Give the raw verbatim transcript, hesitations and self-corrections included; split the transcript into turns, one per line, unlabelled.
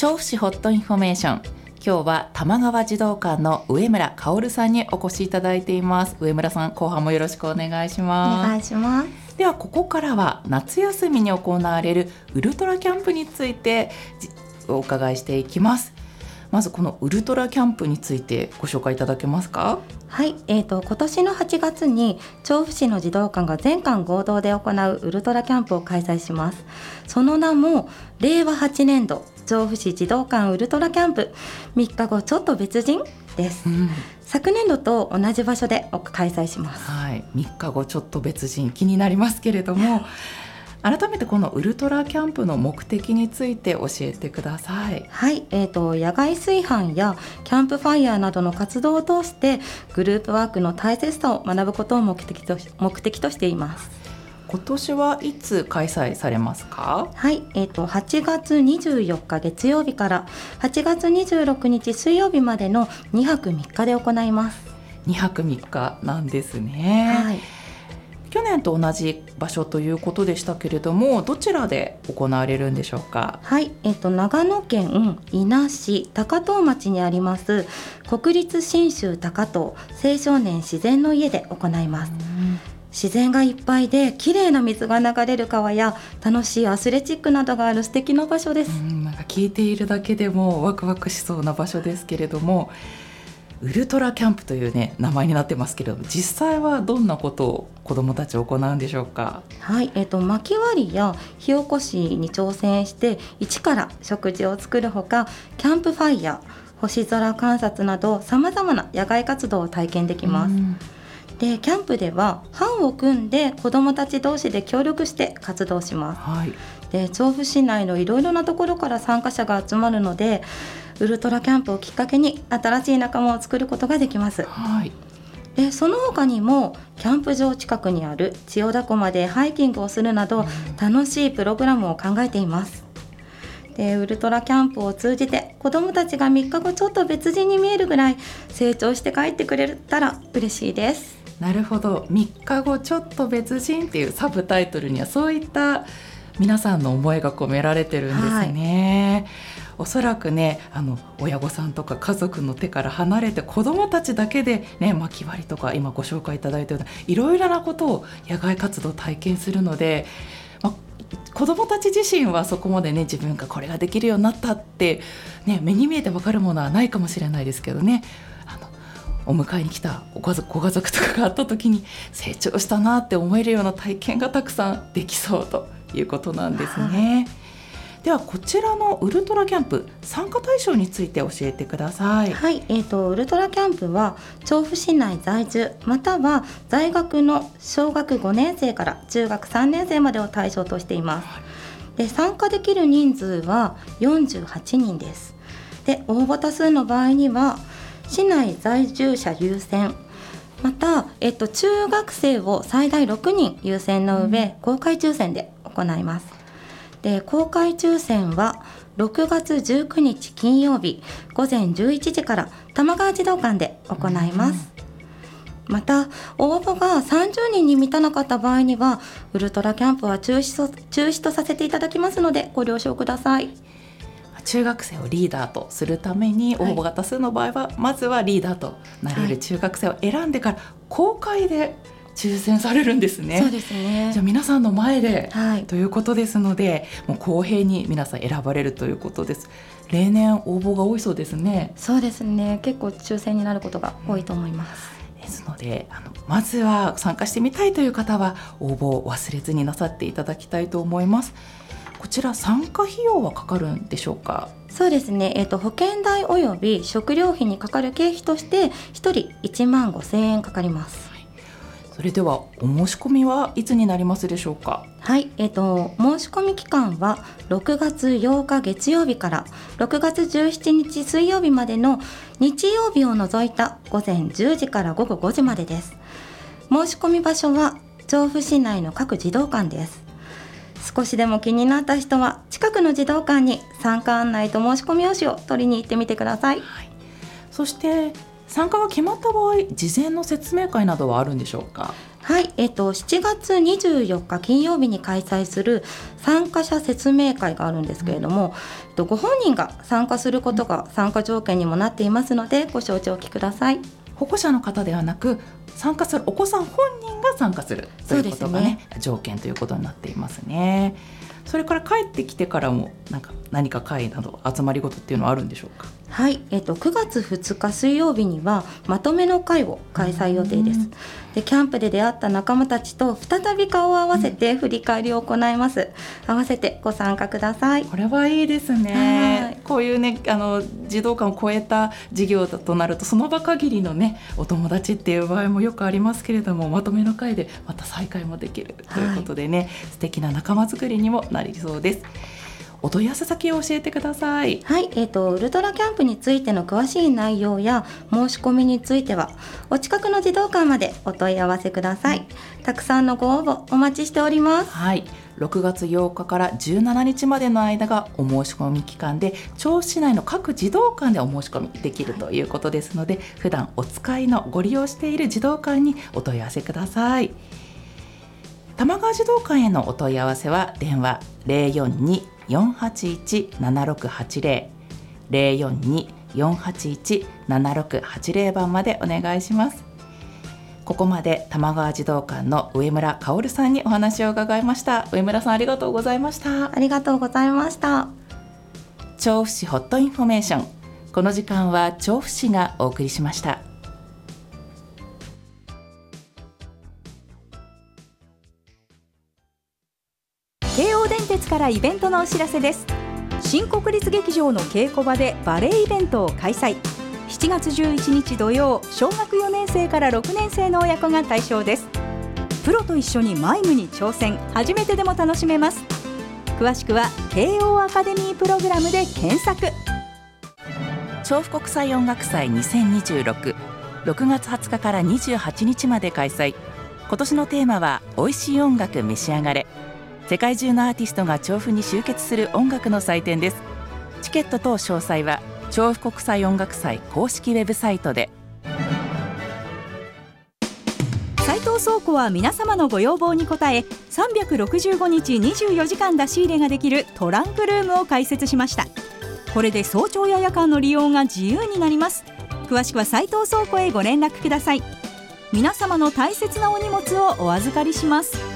調布市ホットインフォメーション、今日は玉川児童館の上村薫さんにお越しいただいています。上村さん、後半もよろしくお願いします。
お願いします。
ではここからは夏休みに行われるウルトラキャンプについてお伺いしていきます。まずこのウルトラキャンプについてご紹介いただけますか？
はい、えーと、今年のはちがつに調布市の児童館が全館合同で行うウルトラキャンプを開催します。その名もれいわはちねんど調布市児童館ウルトラキャンプみっかごちょっと別人です、うん、昨年度と同じ場所で開催します。
はい、みっかごちょっと別人、気になりますけれども改めてこのウルトラキャンプの目的について教えてください。
はい、えーと、野外炊飯やキャンプファイヤーなどの活動を通してグループワークの大切さを学ぶことを目的とし、目的としています。
今年はいつ開催されますか？
はい、えーと、はちがつにじゅうよっか月曜日からはちがつにじゅうろくにち水曜日までのにはくみっかで行います。
にはくみっかなんですね。はい、去年と同じ場所ということでしたけれども、どちらで行われるんでしょうか？
はい、えっと、長野県伊那市高遠町にあります国立信州高遠青少年自然の家で行います。自然がいっぱいで綺麗な水が流れる川や楽しいアスレチックなどがある素敵な場所です。
うん、なんか聞いているだけでもワクワクしそうな場所ですけれども、ウルトラキャンプという、ね、名前になってますけれども、実際はどんなことを子どもたち行うんでしょうか？
はい、えーと、薪割りや火起こしに挑戦して一から食事を作るほか、キャンプファイヤー、星空観察などさまざまな野外活動を体験できます。でキャンプでは班を組んで子どもたち同士で協力して活動します。はい、で調布市内のいろいろなところから参加者が集まるので、ウルトラキャンプをきっかけに新しい仲間を作ることができます。はい、でその他にもキャンプ場近くにある千代田湖までハイキングをするなど、楽しいプログラムを考えています。でウルトラキャンプを通じて子どもたちがみっかごちょっと別人に見えるぐらい成長して帰ってくれたら嬉しいです。
なるほど、みっかごちょっと別人っていうサブタイトルにはそういった皆さんの思いが込められてるんですね。はい、おそらくね、あの親御さんとか家族の手から離れて子どもたちだけで、ね、薪割りとか今ご紹介いただいたようないろいろなことを野外活動を体験するので、まあ、子どもたち自身はそこまでね、自分がこれができるようになったって、ね、目に見えて分かるものはないかもしれないですけどね、あのお迎えに来たご家族、ご家族とかがあった時に成長したなって思えるような体験がたくさんできそうということなんですね。ではこちらのウルトラキャンプ参加対象について教えてください。
はい、えーと、ウルトラキャンプは調布市内在住または在学の小学ごねんせいから中学さんねんせいまでを対象としています。で参加できる人数はよんじゅうはちにんです。で応募多数の場合には市内在住者優先、また、えっと、中学生を最大ろくにん優先の上、うん、公開抽選で行います。で公開抽選はろくがつじゅうくにち金曜日ごぜんじゅういちじから玉川児童館で行います。うん、また応募がさんじゅうにんに満たなかった場合にはウルトラキャンプは中止と、中止とさせていただきますのでご了承ください。
中学生をリーダーとするために応募が多数の場合は、はい、まずはリーダーとなれる中学生を選んでから公開で抽選されるんですね。
そうですね。
じゃあ皆さんの前で、
はい、
ということですので、もう公平に皆さん選ばれるということです。例年応募が多いそうですね。
そうですね、結構抽選になることが多いと思います。
うん、ですのであのまずは参加してみたいという方は応募を忘れずになさっていただきたいと思います。こちら参加費用はかかるんでしょうか？
そうですね、えーと、保険代および食料費にかかる経費としてひとりいちまんごせんえんかかります。
はい、それではお申し込みはいつになりますでしょうか？
はい、えーと、申し込み期間はろくがつようか月曜日からろくがつじゅうしちにち水曜日までの日曜日を除いたごぜんじゅうじからごごごじまでです。申し込み場所は調布市内の各児童館です。少しでも気になった人は近くの児童館に参加案内と申し込み用紙を取りに行ってみてください。
はい、そして参加が決まった場合、事前の説明会などはあるんでしょうか？
はい、えっと、しちがつにじゅうよっか金曜日に開催する参加者説明会があるんですけれども、うんえっと、ご本人が参加することが参加条件にもなっていますのでご承知おきください。
保護者の方ではなく参加するお子さん本人が参加するということが、ねね、条件ということになっていますね。それから帰ってきてからもなんか何か会など集まり事っていうのはあるんでしょうか。
はい、えっと、くがつふつか水曜日にはまとめの会を開催予定です。でキャンプで出会った仲間たちと再び顔を合わせて振り返りを行います。合わせてご参加ください。
これはいいですね。こういうねあの児童館を超えた事業だとなるとその場限りのねお友達っていう場合もよくありますけれども、まとめの会でまた再会もできるということでね、はい、素敵な仲間作りにもなりそうです。お問い合わせ先を教えてください。
はい、えーと、ウルトラキャンプについての詳しい内容や申し込みについてはお近くの児童館までお問い合わせください。たくさんのご応募お待ちしております。
はい、ろくがつようかからじゅうしちにちまでの間がお申し込み期間で、調布市内の各児童館でお申し込みできるということですので、普段お使いのご利用している児童館にお問い合わせください。玉川児童館へのお問い合わせは電話 ゼロよんに よんはちいち ななろくはちゼロ ゼロよんに よんはちいち ななろくはちゼロ 番までお願いします。ここまで玉川児童館の上村薫さんにお話を伺いました。上村さんありがとうございました。
ありがとうございました。
調布市ホットインフォメーション、この時間は調布市がお送りしました。
京王電鉄からイベントのお知らせです。新国立劇場の稽古場でバレエイベントを開催。しちがつじゅういちにち土曜、小学よねんせいからろくねんせいの親子が対象です。プロと一緒にマイムに挑戦、初めてでも楽しめます。詳しくは慶応アカデミープログラムで検索。
調布国際音楽祭にせんにじゅうろく、ろくがつはつかからにじゅうはちにちまで開催。今年のテーマは美味しい音楽召し上がれ。世界中のアーティストが調布に集結する音楽の祭典です。チケット等詳細は調布国際音楽祭公式ウェブサイトで。
斉藤倉庫は皆様のご要望に応え、さんびゃくろくじゅうごにちにじゅうよじかん出し入れができるトランクルームを開設しました。これで早朝や夜間の利用が自由になります。詳しくは斉藤倉庫へご連絡ください。皆様の大切なお荷物をお預かりします。